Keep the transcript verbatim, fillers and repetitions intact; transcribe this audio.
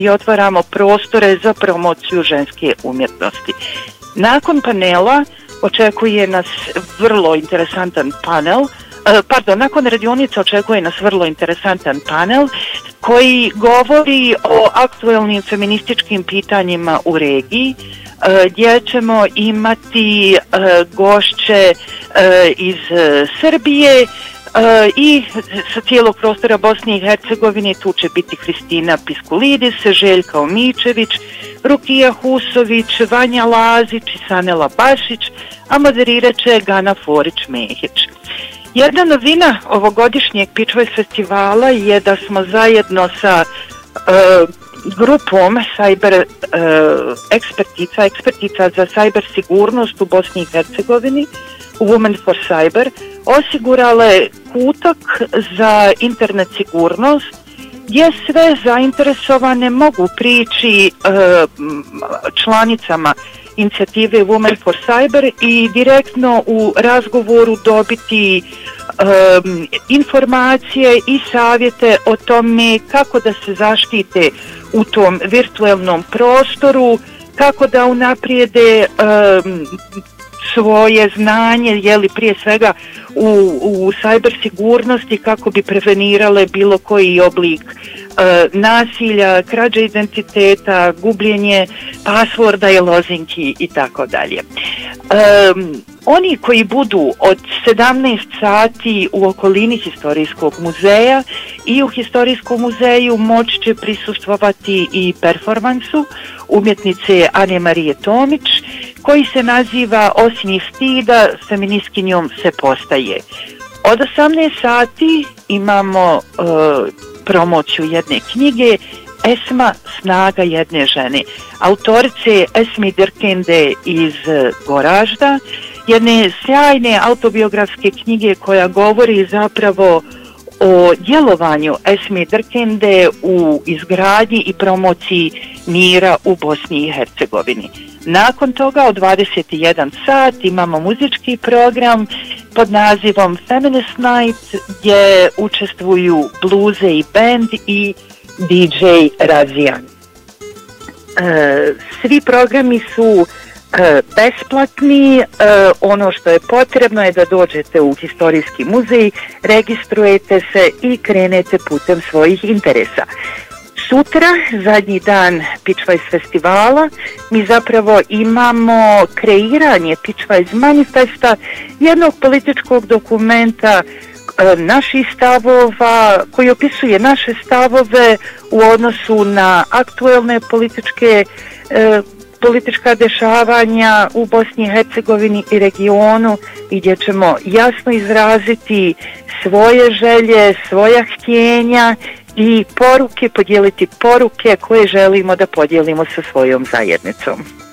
i otvaramo prostore za promociju ženske umjetnosti. Nakon panela očekuje nas vrlo interesantan panel, pardon, nakon radionica očekuje nas vrlo interesantan panel koji govori o aktuelnim feminističkim pitanjima u regiji, gdje ćemo imati gošće iz Srbije i sa cijelog prostora Bosne i Hercegovine. Tu će biti Kristina Piskulidis, Željka Omičević, Rukija Husović, Vanja Lazić i Sanela Bašić, a moderirat će Gana Forić-Mehić. Jedna novina ovogodišnjeg Pitchwise festivala je da smo zajedno sa uh, grupom cyber uh, ekspertica, ekspertica za cyber sigurnost u Bosni i Hercegovini, Women for Cyber, osigurale kutak za internet sigurnost gdje sve zainteresovane mogu prići uh, članicama inicijative Women for Cyber i direktno u razgovoru dobiti um, informacije i savjete o tome kako da se zaštite u tom virtualnom prostoru, kako da unaprijede um, svoje znanje, jeli prije svega u, u cyber sigurnosti, kako bi prevenirale bilo koji oblik e, nasilja, krađe identiteta, gubljenje pasvorda i lozinki i tako dalje. Oni koji budu od sedamnaest sati u okolini Historijskog muzeja i u Historijskom muzeju moći će prisustvovati i performansu umjetnice Ane Marije Tomić, koji se naziva Osim stida, feministkinjom se postaje. Od osamnaest sati imamo uh, promociju jedne knjige Esma, snaga jedne žene, autorice Esmi Dirkende iz Goražda, jedne sjajne autobiografske knjige koja govori zapravo o djelovanju Esmi Dirkende u izgradnji i promociji mira u Bosni i Hercegovini. Nakon toga od dvadeset jedan sat imamo muzički program pod nazivom Feminist Night gdje učestvuju bluze i band i D J Razijan. E, svi programi su e, besplatni, e, ono što je potrebno je da dođete u Historijski muzej, registrujete se i krenete putem svojih interesa. Sutra, zadnji dan Pitchwise festivala, mi zapravo imamo kreiranje Pitchwise manifesta, jednog političkog dokumenta e, naših stavova, koji opisuje naše stavove u odnosu na aktuelne političke e, politička dešavanja u Bosni i Hercegovini i regionu, gdje ćemo jasno izraziti svoje želje, svoja htjenja i poruke, podijeliti poruke koje želimo da podijelimo sa svojom zajednicom.